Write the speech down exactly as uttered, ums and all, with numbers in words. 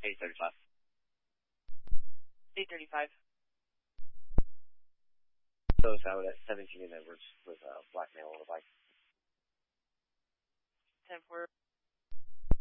eight thirty-five. eight thirty-five. So it's out at seventeen and Edwards with uh, black male on the bike. ten four.